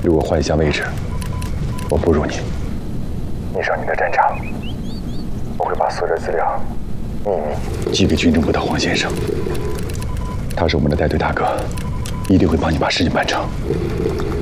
如果换一下位置，我不如你，你上你的战场，我会把所有的资料秘密寄给军政部的黄先生，他是我们的带队大哥，一定会帮你把事情办成。